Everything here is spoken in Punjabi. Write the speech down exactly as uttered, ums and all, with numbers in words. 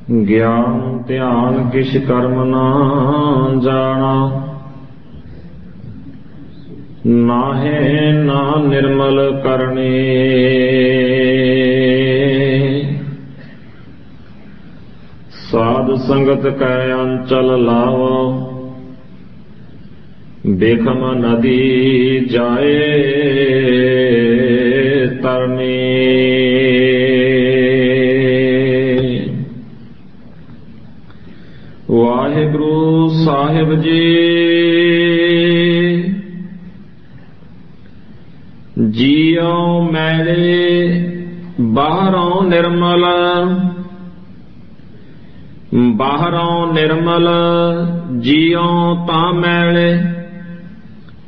ਗਿਆਨ ਧਿਆਨ ਕਿਛ ਕਰਮ ਨਾ ਜਾਣਾ, ਨਾਹੇ ਨਾ ਨਿਰਮਲ ਕਰਨੇ। ਸਾਧ ਸੰਗਤ ਕੈ ਅੰਚਲ ਲਾਵੋ, ਬੇਖਮ ਨਦੀ ਜਾਏ ਤਰਨੇ। ਵਾਹਿਗੁਰੂ ਸਾਹਿਬ ਜੀ, ਜੀਉ ਮੈਲੇ ਬਾਹਰੋਂ ਨਿਰਮਲ, ਬਾਹਰੋਂ ਨਿਰਮਲ ਜੀਉ ਤਾਂ ਮੈਲੇ।